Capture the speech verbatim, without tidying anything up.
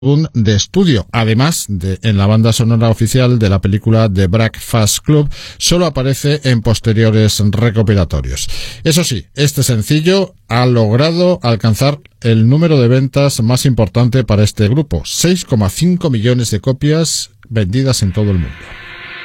de estudio. Además de en la banda sonora oficial de la película The Breakfast Club, solo aparece en posteriores recopilatorios. Eso sí, este sencillo ha logrado alcanzar el número de ventas más importante para este grupo, seis coma cinco millones de copias vendidas en todo el mundo.